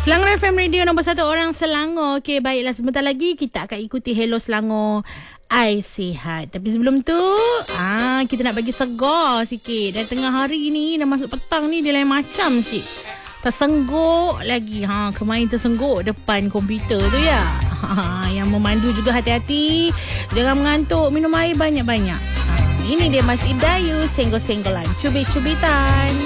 Selangor FM Radio nombor 1 orang Selangor. Okey, baiklah, sebentar lagi kita akan ikuti Hello Selangor I Sihat. Tapi sebelum tu, kita nak bagi segar sikit. Dan tengah hari ni, dah masuk petang ni, dia lain macam sikit. Tersengguk lagi. Kemarin tersengguk depan komputer tu ya. Yang memandu juga hati-hati. Jangan mengantuk, minum air banyak-banyak. Ini dia Mas Idayu, senggol-senggolan, cubit-cubitan.